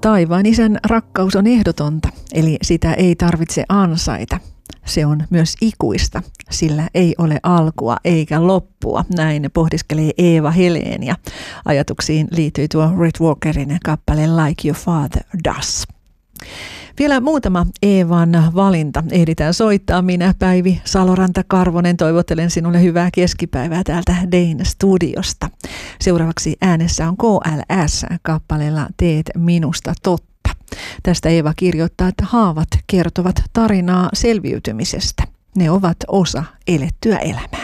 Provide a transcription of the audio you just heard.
Taivaan isän rakkaus on ehdotonta, eli sitä ei tarvitse ansaita. Se on myös ikuista, sillä ei ole alkua eikä loppua. Näin pohdiskelee Eeva Helén ja ajatuksiin liittyy tuo Red Walkerin kappale Like Your Father Does. Vielä muutama Eevan valinta. Ehditään soittaa. Minä, Päivi Saloranta-Karvonen, toivottelen sinulle hyvää keskipäivää täältä Dane Studiosta. Seuraavaksi äänessä on KLS kappaleella Teet minusta totta. Tästä Eeva kirjoittaa, että haavat kertovat tarinaa selviytymisestä. Ne ovat osa elettyä elämää.